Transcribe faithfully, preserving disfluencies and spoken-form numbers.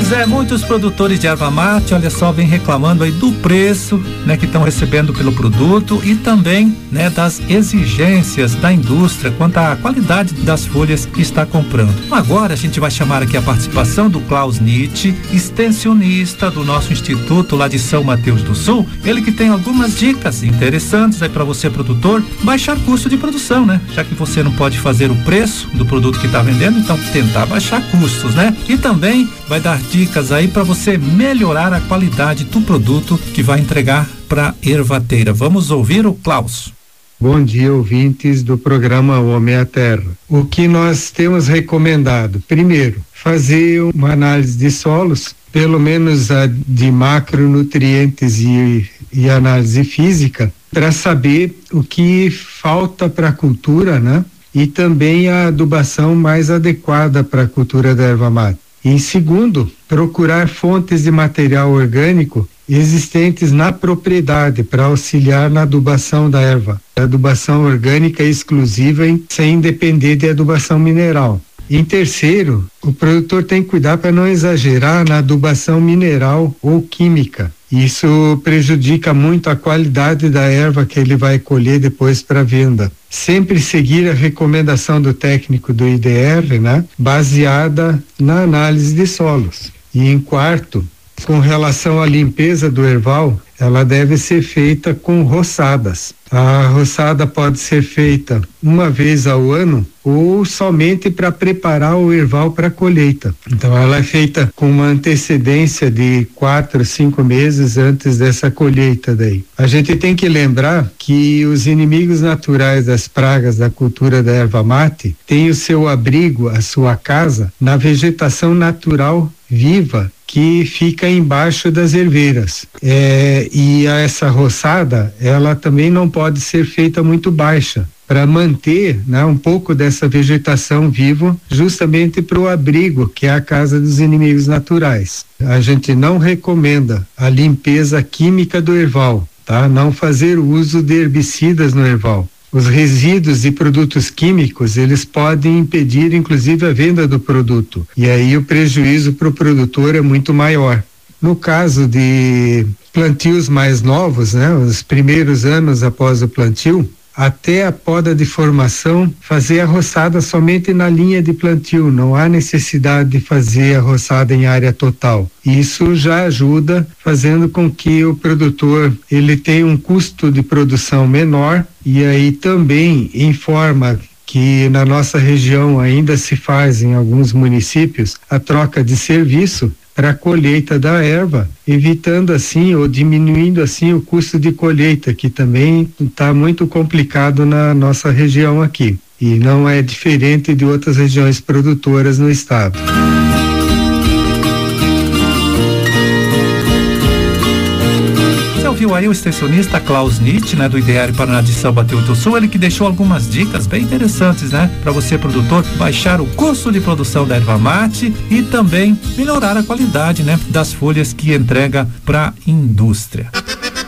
Pois é, muitos produtores de erva mate, olha só, vem reclamando aí do preço, né, que estão recebendo pelo produto e também, né, das exigências da indústria quanto à qualidade das folhas que está comprando. Agora a gente vai chamar aqui a participação do Klaus Nietzsche, extensionista do nosso instituto lá de São Mateus do Sul, ele que tem algumas dicas interessantes aí para você, produtor, baixar custo de produção, né? Já que você não pode fazer o preço do produto que está vendendo, então tentar baixar custos, né? E também vai dar dicas aí para você melhorar a qualidade do produto que vai entregar para ervateira. Vamos ouvir o Klaus. Bom dia, ouvintes do programa Homem à Terra. O que nós temos recomendado? Primeiro, fazer uma análise de solos, pelo menos a de macronutrientes e, e análise física, para saber o que falta para a cultura, né? E também a adubação mais adequada para a cultura da erva mate. Em segundo, procurar fontes de material orgânico existentes na propriedade para auxiliar na adubação da erva. Adubação orgânica exclusiva em, sem depender de adubação mineral. Em terceiro, o produtor tem que cuidar para não exagerar na adubação mineral ou química. Isso prejudica muito a qualidade da erva que ele vai colher depois para venda. Sempre seguir a recomendação do técnico do I D R, né, baseada na análise de solos. E em quarto, com relação à limpeza do erval, ela deve ser feita com roçadas. A roçada pode ser feita uma vez ao ano ou somente para preparar o erval para a colheita. Então ela é feita com uma antecedência de quatro, cinco meses antes dessa colheita daí. A gente tem que lembrar que os inimigos naturais das pragas da cultura da erva mate têm o seu abrigo, a sua casa, na vegetação natural viva que fica embaixo das herveiras. É, e essa roçada, ela também não pode ser feita muito baixa, para manter, né, um pouco dessa vegetação viva, justamente para o abrigo, que é a casa dos inimigos naturais. A gente não recomenda a limpeza química do erval, tá? Não fazer o uso de herbicidas no erval. Os resíduos de produtos químicos, eles podem impedir inclusive a venda do produto, e aí o prejuízo para o produtor é muito maior. No caso de plantios mais novos, né, os primeiros anos após o plantio, até a poda de formação, fazer a roçada somente na linha de plantio, não há necessidade de fazer a roçada em área total. Isso já ajuda, fazendo com que o produtor ele tenha um custo de produção menor, e aí também informa que na nossa região ainda se faz em alguns municípios a troca de serviço para a colheita da erva, evitando assim ou diminuindo assim o custo de colheita, que também está muito complicado na nossa região aqui, e não é diferente de outras regiões produtoras no estado. Viu aí o extensionista Klaus Nietzsche, né, do I D R Paraná de São Mateus do Sul, ele que deixou algumas dicas bem interessantes, né, para você, produtor, baixar o custo de produção da erva mate e também melhorar a qualidade, né, das folhas que entrega para a indústria.